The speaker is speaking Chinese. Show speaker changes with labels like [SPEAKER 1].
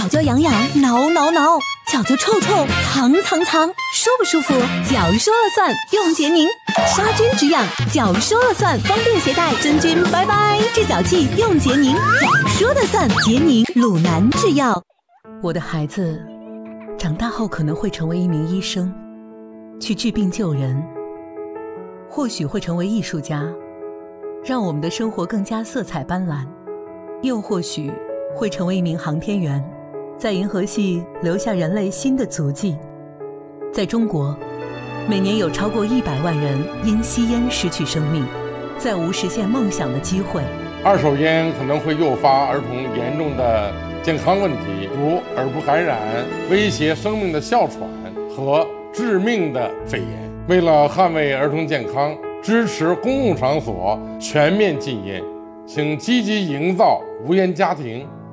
[SPEAKER 1] 脚脚痒痒，挠挠挠；脚脚臭臭，藏藏藏。舒不舒服？脚说了算，用洁宁。杀菌止痒，脚说了算，方便携带，真菌拜拜。治脚气用洁宁，脚说了算，洁宁鲁南制药。我的孩子长大后可能会成为一名医生，去治病救人，或许会成为艺术家，让我们的生活更加色彩斑斓，又或许会成为一名航天员，在银河系留下人类新的足迹。在中国，每年有超过100万人因吸烟失去生命，再无实现梦想的机会。
[SPEAKER 2] 二手烟可能会诱发儿童严重的健康问题，如耳部感染、威胁生命的哮喘和致命的肺炎。为了捍卫儿童健康，支持公共场所全面禁烟，请积极营造无烟家庭。